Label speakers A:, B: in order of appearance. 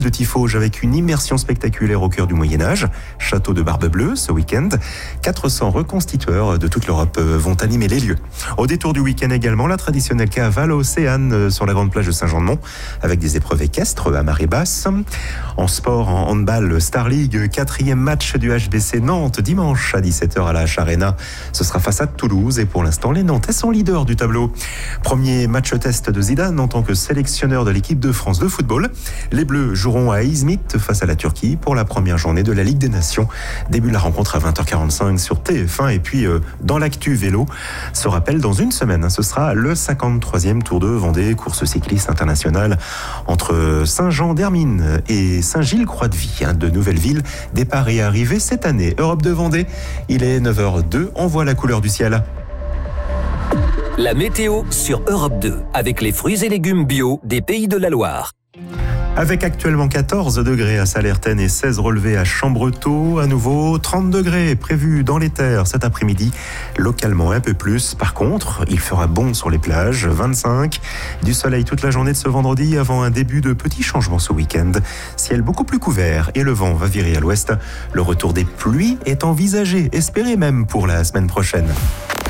A: de Tifauge avec une immersion spectaculaire au cœur du Moyen-Âge. Château de Barbe-Bleue ce week-end. 400 reconstitueurs de toute l'Europe vont animer les lieux. Au détour du week-end également, la traditionnelle cavale Océane sur la grande plage de Saint-Jean-de-Mont avec des épreuves équestres à marée basse. En sport, en handball, Star League, 4e match du HBC Nantes dimanche à 17h à la H-Arena. Ce sera face à Toulouse et pour l'instant, les Nantais sont leaders du tableau. Premier match test de Zidane en tant que sélectionneur de l'équipe de France de football. Les Bleus joueront à Izmit face à la Turquie pour la première journée de la Ligue des Nations. Début de la rencontre à 20h45 sur TF1 et puis dans l'actu vélo, se rappelle dans une semaine, ce sera le 53e Tour de Vendée, course cycliste internationale entre Saint-Jean-d'Hermine et Saint-Gilles-Croix-de-Vie. De nouvelles villes, départ et arrivée cette année. Europe de Vendée, il est 9h02, on voit la couleur du ciel.
B: La météo sur Europe 2, avec les fruits et légumes bio des Pays de la Loire.
A: Avec actuellement 14 degrés à Salertaine et 16 relevés à Chambretot, à nouveau 30 degrés prévus dans les terres cet après-midi, localement un peu plus. Par contre, il fera bon sur les plages, 25, du soleil toute la journée de ce vendredi avant un début de petits changements ce week-end. Ciel beaucoup plus couvert et le vent va virer à l'ouest. Le retour des pluies est envisagé, espéré même pour la semaine prochaine.